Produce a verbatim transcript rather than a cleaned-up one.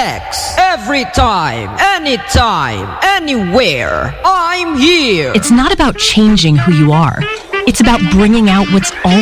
X. Every time, anytime, anywhere. I'm here. It's not about changing who you are. It's about bringing out what's all